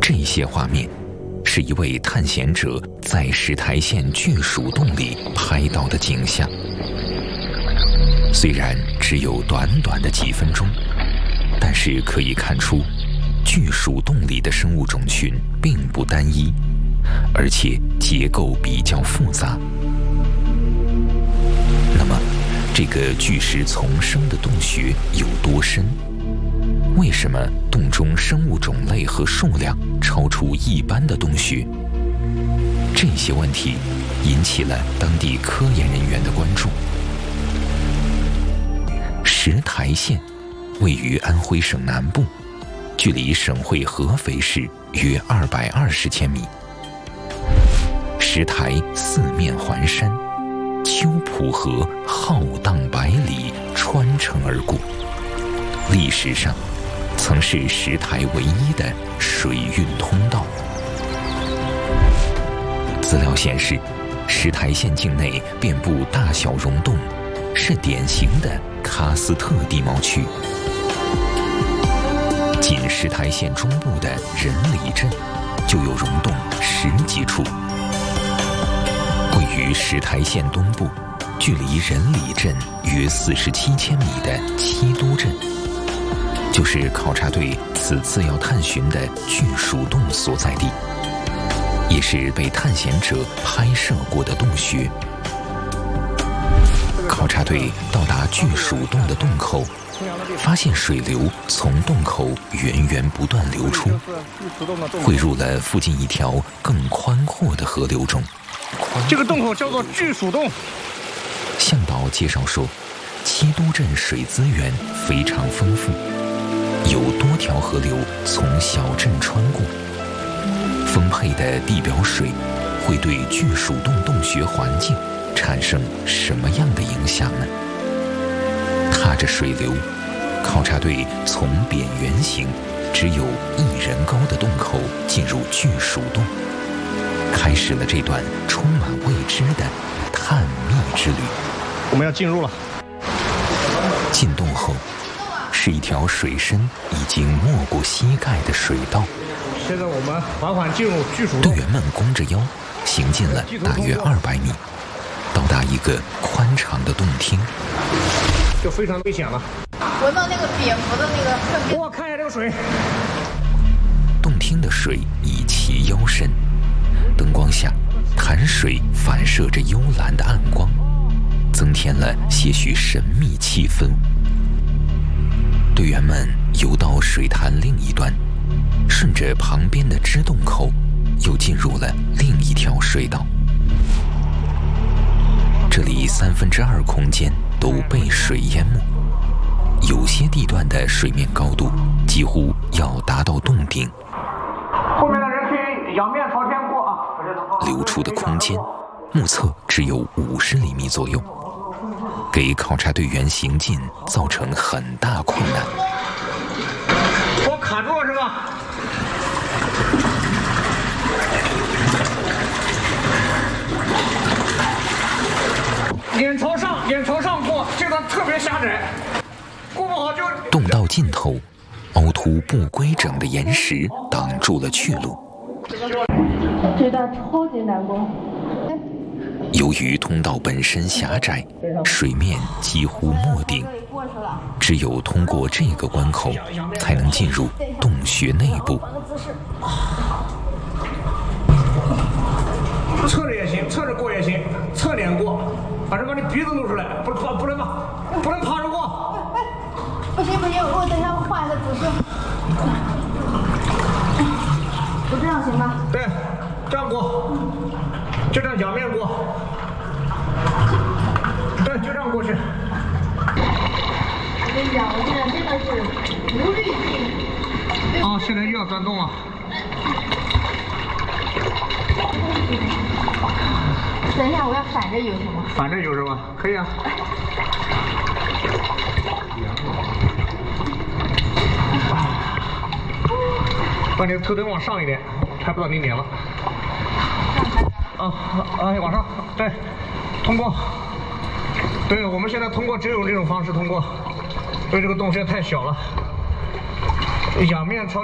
这些画面是一位探险者在石台县巨鼠洞里拍到的景象。虽然只有短短的几分钟，但是可以看出，巨鼠洞里的生物种群并不单一，而且结构比较复杂。那么，这个巨石丛生的洞穴有多深？为什么洞中生物种类和数量超出一般的洞穴？这些问题引起了当地科研人员的关注。石台县位于安徽省南部，距离省会合肥市约220千米。石台四面环山，秋浦河浩荡百里，穿城而过。历史上，曾是石台唯一的水运通道。资料显示，石台县境内遍布大小溶洞，是典型的喀斯特地貌区。仅石台县中部的仁里镇就有溶洞10几处。位于石台县东部，距离仁里镇约47千米的七都镇，就是考察队此次要探寻的巨鼠洞所在地，也是被探险者拍摄过的洞穴。考察队到达巨鼠洞的洞口，发现水流从洞口源源不断流出，汇入了附近一条更宽阔的河流中。 这个洞口叫做巨鼠洞。 向导介绍说，七都镇水资源非常丰富，有多条河流从小镇穿过。丰沛的地表水会对巨鼠洞洞穴环境产生什么样的影响呢？踏着水流，考察队从扁圆形、只有1人高的洞口进入巨鼠洞，开始了这段充满未知的探秘之旅。 我们要进入了。 进洞后，是一条水深已经没过膝盖的水道。 现在我们缓缓进入巨鼠洞。 队员们弓着腰，行进了大约200米，到达一个宽敞的洞厅。 就非常危险了。 闻到那个蝙蝠的那个粪便。 我看一下这个水。 洞厅的水已齐腰深，灯光下，潭水反射着幽蓝的暗光，增添了些许神秘气氛。队员们游到水潭另一端，顺着旁边的支洞口，又进入了另一条水道。这里2/3空间都被水淹没，有些地段的水面高度几乎要达到洞顶。 后面的人可以仰面朝天过啊。 流出的空间目测只有50厘米左右，给考察队员行进造成很大困难。 我卡住了是吧？脸朝上过，这段特别狭窄，过不好就。 洞道尽头，凹凸不规整的岩石挡住了去路。 这段超级难过。 由于通道本身狭窄，水面几乎没顶，只有通过这个关口，才能进入洞穴内部。 侧着也行，侧着过也行，侧脸过，反正把你鼻子露出来，不能趴着过。 不行，我等一下换一个姿势。就这样行吗？ 对，这样过，就这样仰面过。对，就这样过去。 我跟你讲，我现在真的是无力进。 啊，现在又要钻洞了。 等一下，我要反着游行吗？ 反着游是吧？可以啊。把你的头灯往上一点，拍不到你脸了。往上，对，通过。对，我们现在通过只有这种方式通过，因为这个洞现在太小了，仰面朝。